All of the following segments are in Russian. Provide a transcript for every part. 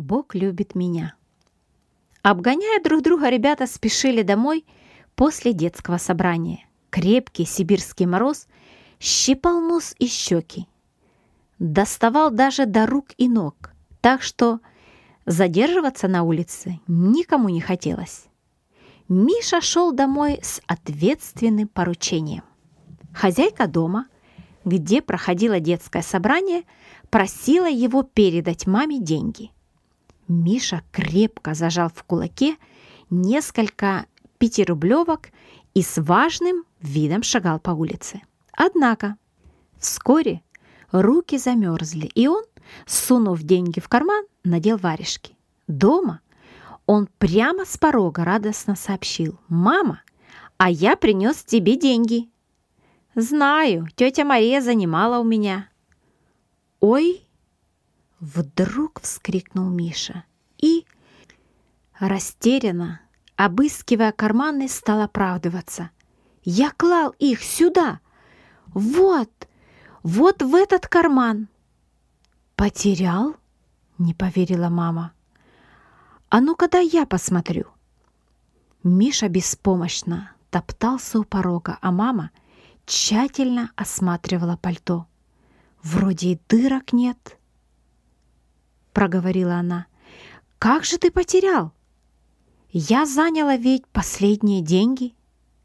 Бог любит меня. Обгоняя друг друга, ребята спешили домой после детского собрания. Крепкий сибирский мороз щипал нос и щеки, доставал даже до рук и ног, так что задерживаться на улице никому не хотелось. Миша шел домой с ответственным поручением. Хозяйка дома, где проходило детское собрание, просила его передать маме деньги. Миша крепко зажал в кулаке несколько пятирублевок и с важным видом шагал по улице. Однако вскоре руки замерзли, и он, сунув деньги в карман, надел варежки. Дома он прямо с порога радостно сообщил: «Мама, а я принес тебе деньги». «Знаю, тетя Мария занимала у меня». «Ой!» — вдруг вскрикнул Миша и, растерянно, обыскивая карманы, стал оправдываться. «Я клал их сюда! Вот в этот карман!» «Потерял?» — не поверила мама. «А ну-ка дай я посмотрю». Миша беспомощно топтался у порога, а мама тщательно осматривала пальто. «Вроде и дырок нет», — проговорила она. «Как же ты потерял? Я заняла ведь последние деньги».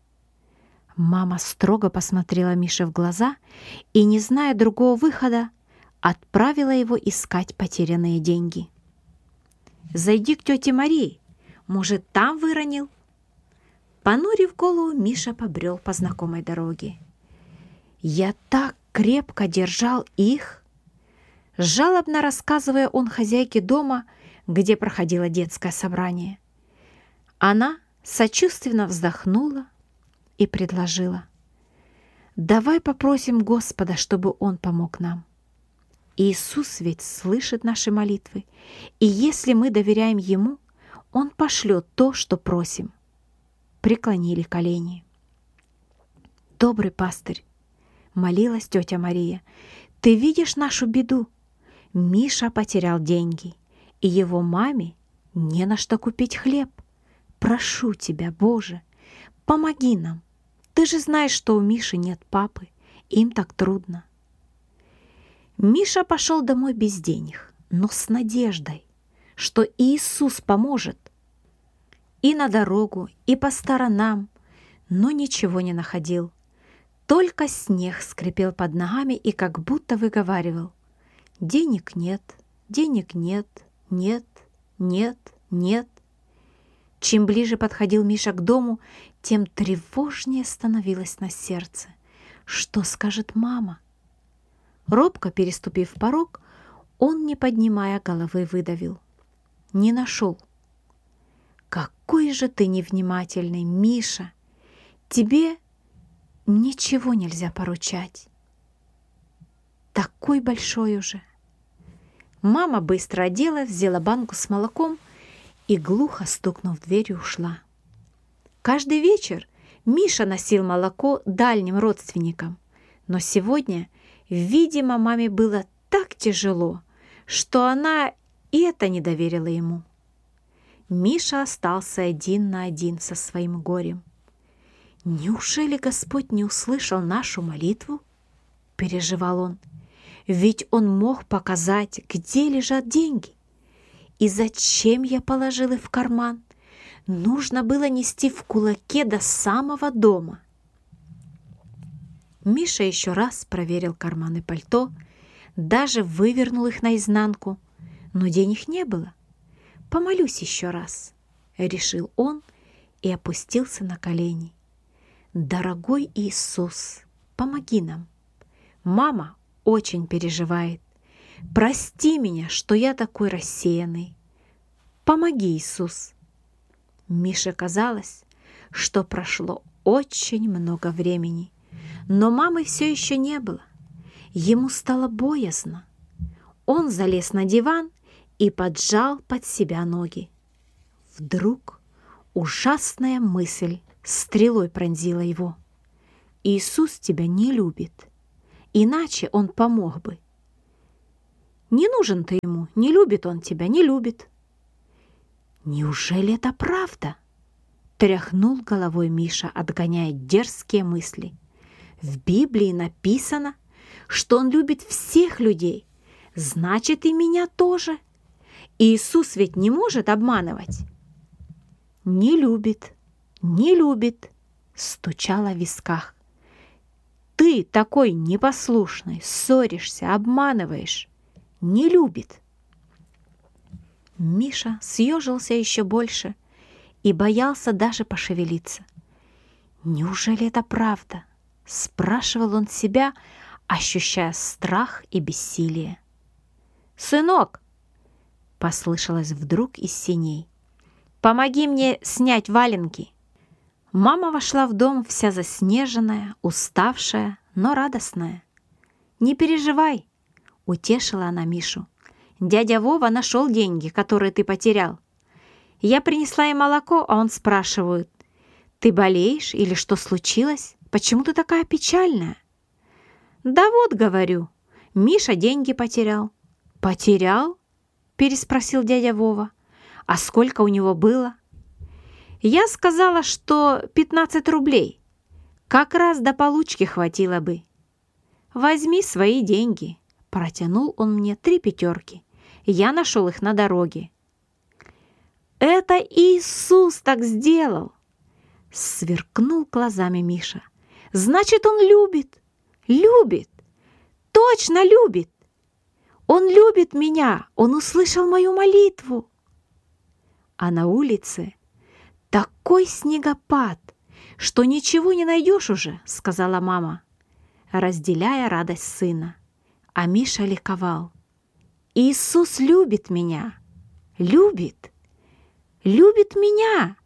Мама строго посмотрела Мише в глаза и, не зная другого выхода, отправила его искать потерянные деньги. «Зайди к тете Марии, может, там выронил?» Понурив голову, Миша побрел по знакомой дороге. «Я так крепко держал их!» Жалобно рассказывая он хозяйке дома, где проходило детское собрание. Она сочувственно вздохнула и предложила: «Давай попросим Господа, чтобы Он помог нам. Иисус ведь слышит наши молитвы, и если мы доверяем Ему, Он пошлет то, что просим». Преклонили колени. «Добрый пастырь», — молилась тетя Мария, — «ты видишь нашу беду. Миша потерял деньги, и его маме не на что купить хлеб. Прошу тебя, Боже, помоги нам. Ты же знаешь, что у Миши нет папы, им так трудно». Миша пошел домой без денег, но с надеждой, что Иисус поможет. И на дорогу, и по сторонам, но ничего не находил. Только снег скрипел под ногами и как будто выговаривал: «Денег нет, денег нет, нет, нет, нет». Чем ближе подходил Миша к дому, тем тревожнее становилось на сердце. Что скажет мама? Робко переступив порог, он, не поднимая головы, выдавил: «Не нашел». «Какой же ты невнимательный, Миша! Тебе ничего нельзя поручать. Такой большой уже». Мама быстро оделась, взяла банку с молоком и, глухо стукнув дверью, ушла. Каждый вечер Миша носил молоко дальним родственникам, но сегодня, видимо, маме было так тяжело, что она и это не доверила ему. Миша остался один на один со своим горем. «Неужели Господь не услышал нашу молитву?» – переживал он. «Ведь Он мог показать, где лежат деньги. И зачем я положил их в карман? Нужно было нести в кулаке до самого дома». Миша еще раз проверил карманы пальто, даже вывернул их наизнанку, но денег не было. «Помолюсь еще раз», — решил он и опустился на колени. «Дорогой Иисус, помоги нам. Мама очень переживает. Прости меня, что я такой рассеянный. Помоги, Иисус». Мише казалось, что прошло очень много времени, но мамы все еще не было. Ему стало боязно. Он залез на диван и поджал под себя ноги. Вдруг ужасная мысль стрелой пронзила его. «Иисус тебя не любит, иначе Он помог бы». «Не нужен ты Ему, не любит Он тебя, не любит», Неужели это правда? Тряхнул головой Миша, отгоняя дерзкие мысли. В Библии написано, что Он любит всех людей, значит и меня тоже. Иисус ведь не может обманывать. Не любит, не любит, стучала в висках. Ты такой непослушный, ссоришься, обманываешь. Не любит. Миша съежился еще больше и боялся даже пошевелиться. «Неужели это правда?» — спрашивал он себя, ощущая страх и бессилие. «Сынок!» — послышалось вдруг из сеней. «Помоги мне снять валенки!» Мама вошла в дом вся заснеженная, уставшая, но радостная. «Не переживай!» — утешила она Мишу. «Дядя Вова нашел деньги, которые ты потерял. Я принесла ей молоко, а он спрашивает: ты болеешь или что случилось? Почему ты такая печальная?» «Да вот, говорю, Миша деньги потерял». «Потерял?» — переспросил дядя Вова. «А сколько у него было?» «Я сказала, что 15 рублей. Как раз до получки хватило бы». «Возьми свои деньги». Протянул он мне 3 пятерки. Я нашел их на дороге. «Это Иисус так сделал!» Сверкнул глазами Миша. «Значит, Он любит! Любит! Точно любит! Он любит меня! Он услышал мою молитву!» А на улице такой снегопад, что ничего не найдешь уже, сказала мама, разделяя радость сына. А Миша ликовал. «Иисус любит меня! Любит! Любит меня!»